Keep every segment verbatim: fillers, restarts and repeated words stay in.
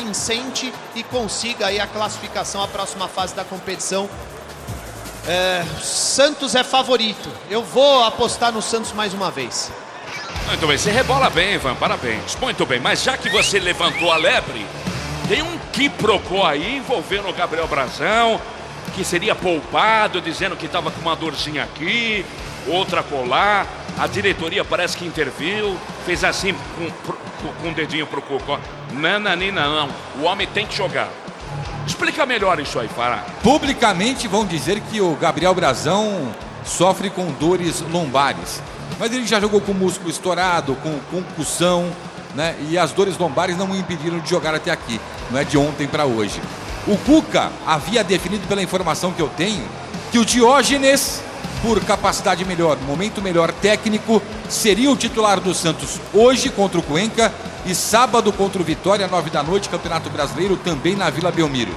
convincente e consiga aí a classificação à próxima fase da competição. É, Santos é favorito. Eu vou apostar no Santos mais uma vez. Muito bem, você rebola bem, Ivan, parabéns. Muito bem, mas já que você levantou a lebre, tem um quiprocó aí envolvendo o Gabriel Brazão, que seria poupado, dizendo que estava com uma dorzinha aqui, outra colar. A diretoria parece que interviu, fez assim com, com, com o dedinho pro Cuca. Nananina, não, o homem tem que jogar. Explica melhor isso aí, Fará. Publicamente vão dizer que o Gabriel Brazão sofre com dores lombares. Mas ele já jogou com músculo estourado, com concussão, né? E as dores lombares não o impediram de jogar até aqui. Não é de ontem para hoje. O Cuca havia definido, pela informação que eu tenho, que o Diógenes, por capacidade melhor, momento melhor técnico, seria o titular do Santos hoje contra o Cuenca e sábado contra o Vitória, nove da noite, Campeonato Brasileiro, também na Vila Belmiro.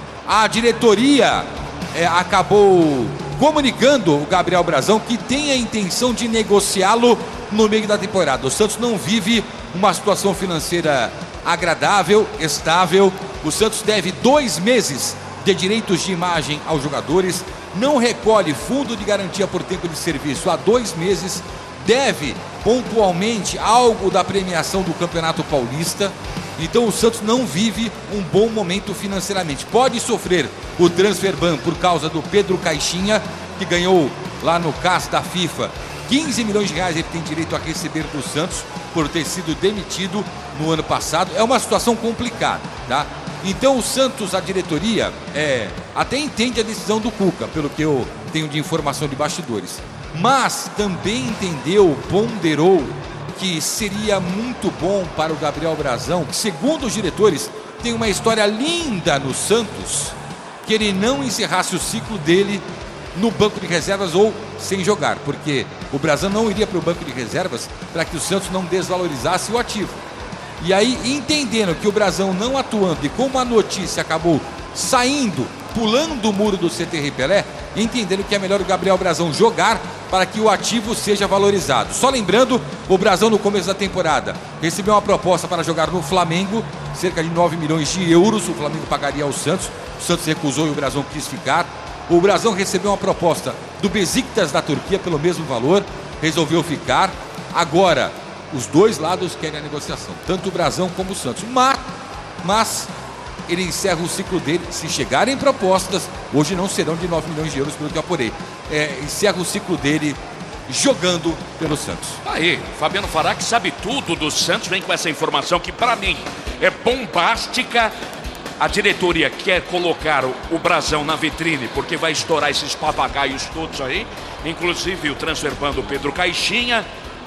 A diretoria é, acabou comunicando o Gabriel Brazão que tem a intenção de negociá-lo no meio da temporada. O Santos não vive uma situação financeira agradável, estável. O Santos deve dois meses de direitos de imagem aos jogadores, não recolhe fundo de garantia por tempo de serviço há dois meses, deve pontualmente algo da premiação do Campeonato Paulista. Então o Santos não vive um bom momento financeiramente. Pode sofrer o transfer ban por causa do Pedro Caixinha, que ganhou lá no C A S da FIFA quinze milhões de reais, ele tem direito a receber do Santos por ter sido demitido no ano passado. É uma situação complicada, tá? Então o Santos, a diretoria, é, até entende a decisão do Cuca, pelo que eu tenho de informação de bastidores. Mas também entendeu, ponderou, que seria muito bom para o Gabriel Brazão, que segundo os diretores, tem uma história linda no Santos, que ele não encerrasse o ciclo dele no banco de reservas ou sem jogar, porque o Brazão não iria para o banco de reservas para que o Santos não desvalorizasse o ativo. E aí, entendendo que o Brazão não atuando e como a notícia acabou saindo, pulando o muro do C T R Pelé, entenderam que é melhor o Gabriel Brazão jogar para que o ativo seja valorizado. Só lembrando, o Brazão no começo da temporada recebeu uma proposta para jogar no Flamengo, cerca de nove milhões de euros, o Flamengo pagaria ao Santos, o Santos recusou e o Brazão quis ficar. O Brazão recebeu uma proposta do Besiktas da Turquia pelo mesmo valor, resolveu ficar. Agora, os dois lados querem a negociação, tanto o Brazão como o Santos, mas, mas ele encerra o ciclo dele, se chegarem propostas, hoje não serão de nove milhões de euros, pelo que eu apurei, é, encerra o ciclo dele jogando pelo Santos. Aí, Fabiano Fará, que sabe tudo do Santos, vem com essa informação que para mim é bombástica. A diretoria quer colocar o, o Brazão na vitrine porque vai estourar esses papagaios todos aí, inclusive o transfer ban do Pedro Caixinha.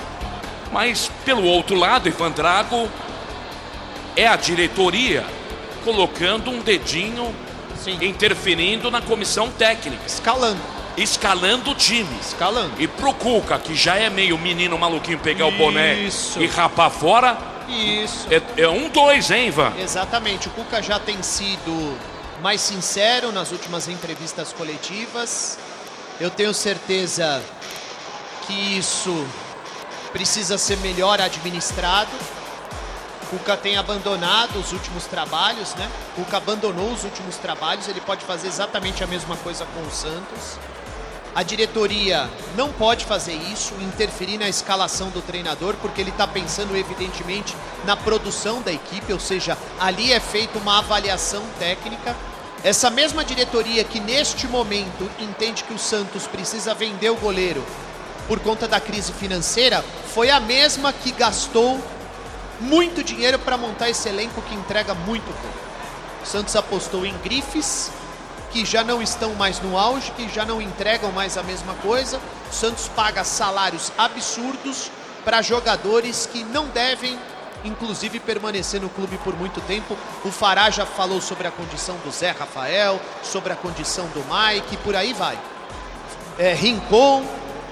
Mas pelo outro lado, Ivan Drago, é a diretoria colocando um dedinho, sim, interferindo na comissão técnica, escalando escalando o time, escalando. E pro Cuca, que já é meio menino maluquinho, pegar Isso. o boné e rapar fora. Isso. É, é um dois, hein, Ivan? Exatamente. O Cuca já tem sido mais sincero nas últimas entrevistas coletivas. Eu tenho certeza que isso precisa ser melhor administrado. O Cuca tem abandonado os últimos trabalhos, né? O Cuca abandonou os últimos trabalhos. Ele pode fazer exatamente a mesma coisa com o Santos. A diretoria não pode fazer isso, interferir na escalação do treinador, porque ele está pensando evidentemente na produção da equipe, ou seja, ali é feita uma avaliação técnica. Essa mesma diretoria que neste momento entende que o Santos precisa vender o goleiro por conta da crise financeira, foi a mesma que gastou muito dinheiro para montar esse elenco que entrega muito pouco. O Santos apostou em grifes que já não estão mais no auge, que já não entregam mais a mesma coisa. O Santos paga salários absurdos para jogadores que não devem, inclusive, permanecer no clube por muito tempo. O Fará já falou sobre a condição do Zé Rafael, sobre a condição do Mike, por aí vai. É, Rincon,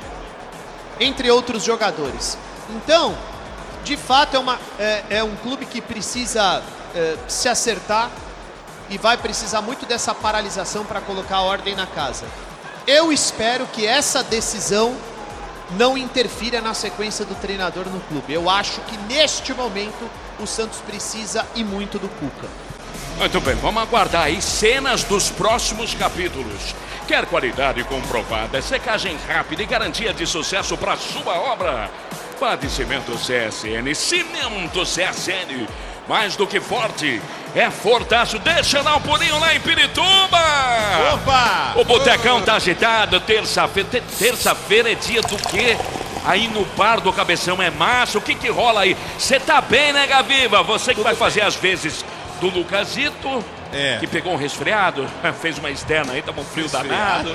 entre outros jogadores. Então, de fato, é, uma, é, é um clube que precisa é, se acertar e vai precisar muito dessa paralisação para colocar a ordem na casa. Eu espero que essa decisão não interfira na sequência do treinador no clube. Eu acho que neste momento o Santos precisa e muito do Cuca. Muito bem, vamos aguardar aí cenas dos próximos capítulos. Quer qualidade comprovada, secagem rápida e garantia de sucesso para sua obra? Padecimento C S N, Cimento C S N, mais do que forte, é fortaço. Deixa dar um pulinho lá em Pirituba. Opa! O botecão tá agitado, terça-feira, terça-feira é dia do quê? Aí no bar do Cabeção é massa, o que que rola aí? Você tá bem, né, Gaviva? Você que Tudo vai bem. fazer as vezes do Lucasito, é. que pegou um resfriado, fez uma externa aí, tava um frio resfriado. danado.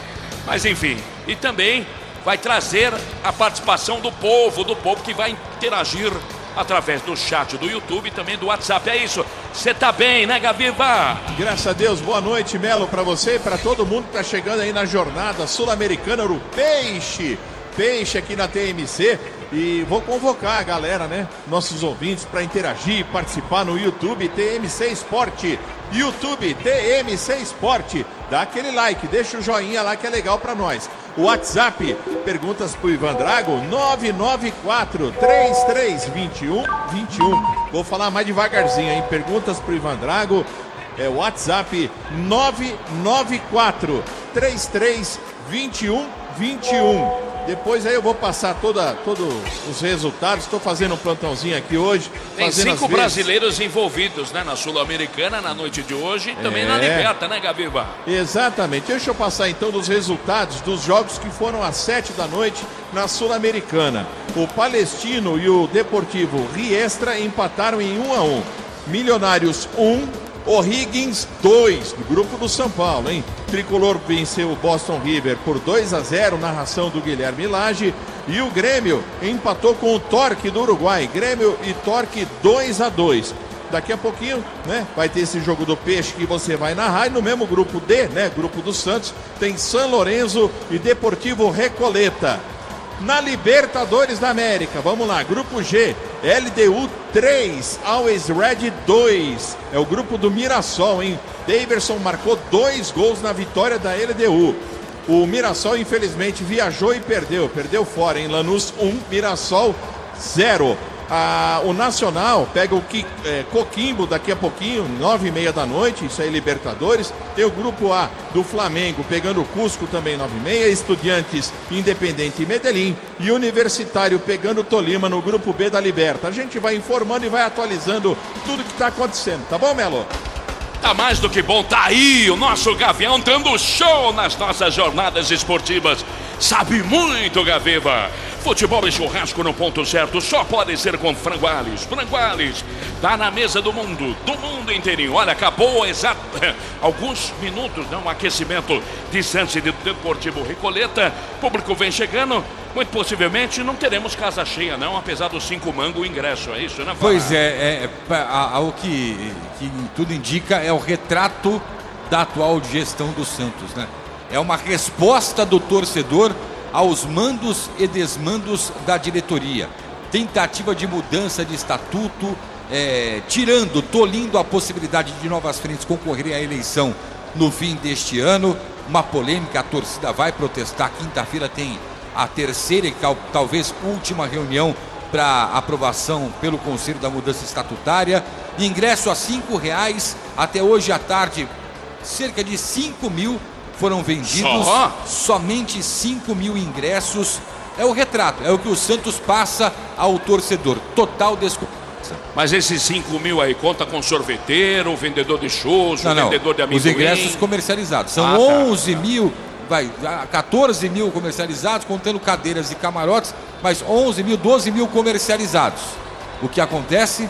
Mas enfim, e também vai trazer a participação do povo, do povo que vai interagir através do chat do YouTube e também do WhatsApp. É isso, você tá bem, né, Gaviva? Graças a Deus, boa noite, Melo, para você e para todo mundo que tá chegando aí na jornada sul-americana do Peixe. Peixe aqui na T M C. E vou convocar a galera, né? Nossos ouvintes para interagir e participar no YouTube T M C Esporte. YouTube T M C Esporte. Dá aquele like, deixa o joinha lá que é legal para nós. O WhatsApp, perguntas pro Ivan Drago, nove nove quatro, três três dois um dois um. Vou falar mais devagarzinho, hein? Perguntas pro Ivan Drago, é o WhatsApp nove nove quatro, três três dois um dois um. Depois aí eu vou passar toda, todos os resultados. Estou fazendo um plantãozinho aqui hoje. Tem cinco brasileiros envolvidos, né, na Sul-Americana na noite de hoje e também é. na Liberta, né, Gabiba? Exatamente. Deixa eu passar então dos resultados dos jogos que foram às sete da noite na Sul-Americana. O Palestino e o Deportivo Riestra empataram em um a um. Milionários um, O'Higgins dois, do grupo do São Paulo, hein? Tricolor venceu o Boston River por dois a zero, narração do Guilherme Lage. E o Grêmio empatou com o Torque do Uruguai. Grêmio e Torque dois a dois. Daqui a pouquinho, né, vai ter esse jogo do Peixe que você vai narrar. E no mesmo grupo D, né, grupo do Santos, tem São Lourenço e Deportivo Recoleta. Na Libertadores da América, vamos lá, grupo G, L D U três, Always Red dois, é o grupo do Mirassol, hein? Daverson marcou dois gols na vitória da L D U. O Mirassol, infelizmente, viajou e perdeu, perdeu fora, em Lanús um, Mirassol zero. Ah, o Nacional pega o Qui, é, Coquimbo daqui a pouquinho, nove e meia da noite, isso aí Libertadores. Tem o grupo A do Flamengo pegando o Cusco também nove e meia, Estudiantes, Independente e Medellín, e Universitário pegando o Tolima no grupo B da Liberta. A gente vai informando e vai atualizando tudo que está acontecendo, tá bom, Melo? Tá mais do que bom, tá aí o nosso Gavião dando show nas nossas jornadas esportivas. Sabe muito, Gaviva. Futebol e churrasco no ponto certo só pode ser com Franguales. Franguales tá na mesa do mundo, do mundo inteirinho. Olha, acabou exato alguns minutos, não, um aquecimento de Santos e de Deportivo Recoleta. O público vem chegando. Muito possivelmente não teremos casa cheia, não, apesar dos cinco mangos o ingresso, é isso, né? Pois é, é, é ao que, que tudo indica é o retrato da atual gestão do Santos, né? É uma resposta do torcedor aos mandos e desmandos da diretoria. Tentativa de mudança de estatuto, é, tirando, tolindo a possibilidade de novas frentes concorrerem à eleição no fim deste ano. Uma polêmica, a torcida vai protestar. Quinta-feira tem a terceira e talvez última reunião para aprovação pelo Conselho da Mudança Estatutária. Ingresso a cinco reais, até hoje à tarde, cerca de cinco mil foram vendidos. Só? Somente cinco mil ingressos. É o retrato, é o que o Santos passa ao torcedor. Total desconfiança. Mas esses cinco mil aí, conta com sorveteiro, vendedor de shows, não, vendedor não. de amendoim? Os ingressos comercializados. São ah, onze mil... Vai, quatorze mil comercializados, contando cadeiras e camarotes, mas onze mil, doze mil comercializados. O que acontece?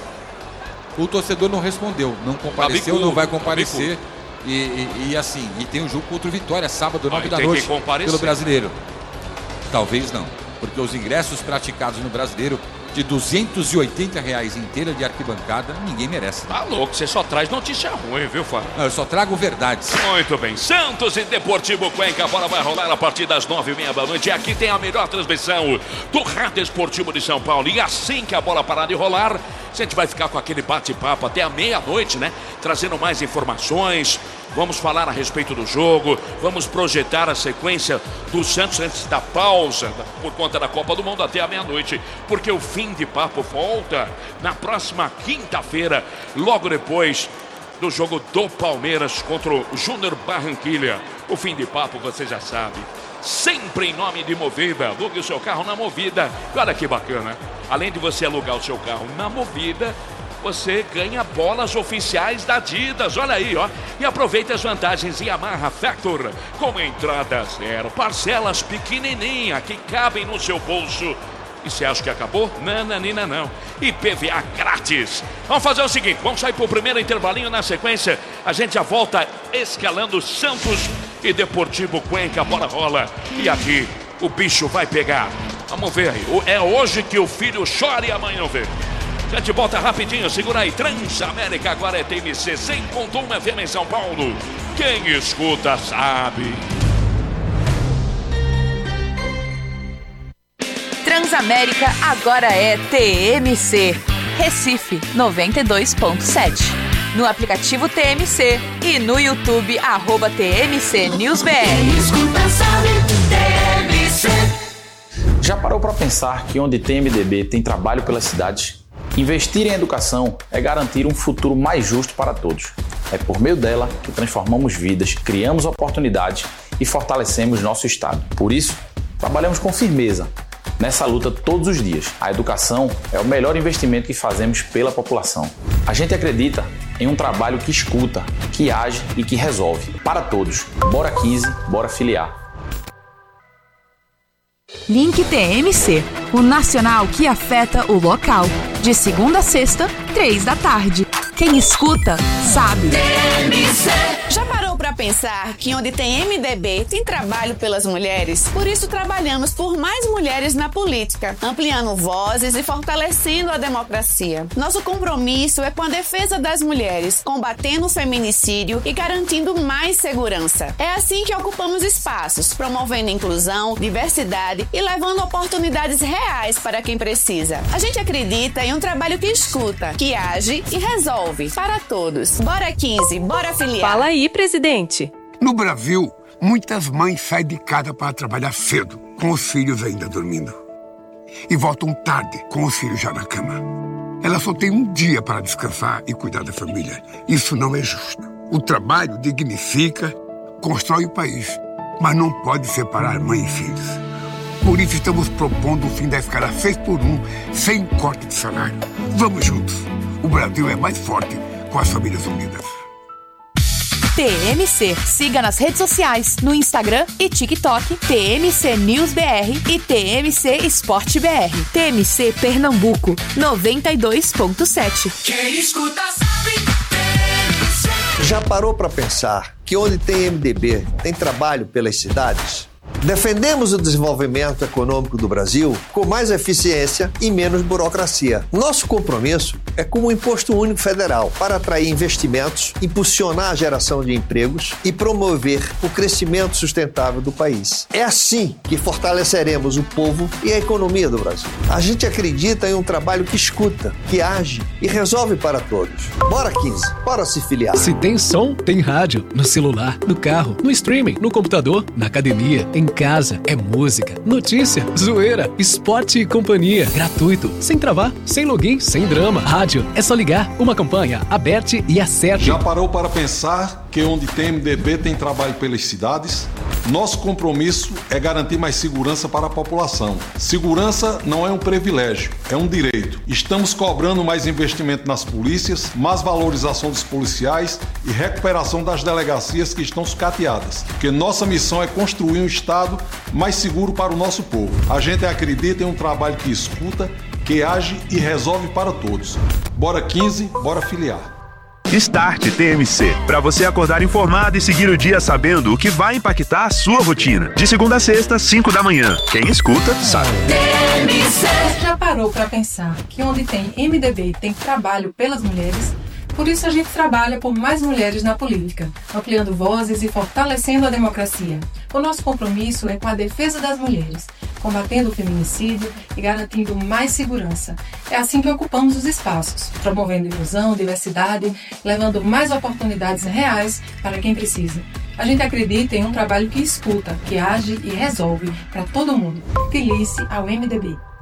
O torcedor não respondeu, não compareceu, não vai comparecer. E, e, e assim, e tem um jogo contra o Vitória, sábado, nove da noite, pelo Brasileiro. Talvez não, porque os ingressos praticados no Brasileiro de duzentos e oitenta reais inteira de arquibancada, ninguém merece. Tá louco, você só traz notícia ruim, viu, Fábio? Não, eu só trago verdades. Muito bem, Santos e Deportivo Cuenca, a bola vai rolar a partir das nove e meia da noite. E aqui tem a melhor transmissão do Rádio Esportivo de São Paulo. E assim que a bola parar de rolar, a gente vai ficar com aquele bate-papo até a meia-noite, né? Trazendo mais informações. Vamos falar a respeito do jogo, vamos projetar a sequência do Santos antes da pausa, por conta da Copa do Mundo, até a meia-noite, porque o fim de papo volta na próxima quinta-feira, logo depois do jogo do Palmeiras contra o Júnior Barranquilla. O fim de papo você já sabe. Sempre em nome de Movida. Alugue o seu carro na Movida. Olha que bacana. Além de você alugar o seu carro na Movida, você ganha bolas oficiais da Adidas. Olha aí, ó. E aproveite as vantagens Yamaha Factor. Com entrada zero, parcelas pequenininha que cabem no seu bolso. E você acha que acabou? Não, Nanina, não. I P V A grátis. Vamos fazer o seguinte, vamos sair pro primeiro intervalinho. Na sequência, a gente já volta escalando Santos e Deportivo Cuenca. A bola rola. E aqui, o bicho vai pegar. Vamos ver aí. É hoje que o filho chora e a mãe não vê. A gente volta rapidinho, segura aí. Transamérica, agora é T M C cem ponto um F M em São Paulo. Quem escuta sabe. Transamérica agora é T M C. Recife noventa e dois ponto sete. No aplicativo T M C e no YouTube, arroba T M C News B R. Escuta, sabe, T M C. Já parou para pensar que onde tem M D B tem trabalho pelas cidades? Investir em educação é garantir um futuro mais justo para todos. É por meio dela que transformamos vidas, criamos oportunidades e fortalecemos nosso Estado. Por isso, trabalhamos com firmeza nessa luta todos os dias. A educação é o melhor investimento que fazemos pela população. A gente acredita em um trabalho que escuta, que age e que resolve. Para todos. Bora quinze, bora filiar. Link T M C, o nacional que afeta o local. De segunda a sexta, três da tarde. Quem escuta, sabe. T M C. Já parou para pensar que onde tem M D B tem trabalho pelas mulheres? Por isso trabalhamos por mais mulheres na política, ampliando vozes e fortalecendo a democracia. Nosso compromisso é com a defesa das mulheres, combatendo o feminicídio e garantindo mais segurança. É assim que ocupamos espaços, promovendo inclusão, diversidade e levando oportunidades reais para quem precisa. A gente acredita em um trabalho que escuta, que age e resolve para todos. Bora quinze, bora filiar. Fala aí, presidente. No Brasil, muitas mães saem de casa para trabalhar cedo, com os filhos ainda dormindo. E voltam tarde, com os filhos já na cama. Elas só têm um dia para descansar e cuidar da família. Isso não é justo. O trabalho dignifica, constrói o país, mas não pode separar mãe e filhos. Por isso estamos propondo o fim da escala seis por um, sem corte de salário. Vamos juntos. O Brasil é mais forte com as famílias unidas. T M C. Siga nas redes sociais, no Instagram e TikTok, T M C News B R e T M C Esporte B R. T M C Pernambuco, noventa e dois ponto sete. Quem escuta sabe, T M C. Já parou para pensar que onde tem M D B tem trabalho pelas cidades? Defendemos o desenvolvimento econômico do Brasil com mais eficiência e menos burocracia. Nosso compromisso é com o Imposto Único Federal para atrair investimentos, impulsionar a geração de empregos e promover o crescimento sustentável do país. É assim que fortaleceremos o povo e a economia do Brasil. A gente acredita em um trabalho que escuta, que age e resolve para todos. Bora quinze, bora se filiar. Se tem som, tem rádio. No celular, no carro, no streaming, no computador, na academia, em casa. É música, notícia, zoeira, esporte e companhia. Gratuito, sem travar, sem login, sem drama. Rádio, é só ligar. Uma campanha, aperte e acerte. Já parou para pensar que onde tem M D B tem trabalho pelas cidades? Nosso compromisso é garantir mais segurança para a população. Segurança não é um privilégio, é um direito. Estamos cobrando mais investimento nas polícias, mais valorização dos policiais e recuperação das delegacias que estão sucateadas. Porque nossa missão é construir um Estado mais seguro para o nosso povo. A gente acredita em um trabalho que escuta, que age e resolve para todos. Bora quinze, bora filiar. Start T M C, para você acordar informado e seguir o dia sabendo o que vai impactar a sua rotina. De segunda a sexta, cinco da manhã. Quem escuta, sabe. T M C. Já parou para pensar que onde tem M D B tem trabalho pelas mulheres? Por isso a gente trabalha por mais mulheres na política, ampliando vozes e fortalecendo a democracia. O nosso compromisso é com a defesa das mulheres, combatendo o feminicídio e garantindo mais segurança. É assim que ocupamos os espaços, promovendo inclusão, diversidade, levando mais oportunidades reais para quem precisa. A gente acredita em um trabalho que escuta, que age e resolve para todo mundo. Filie-se ao M D B.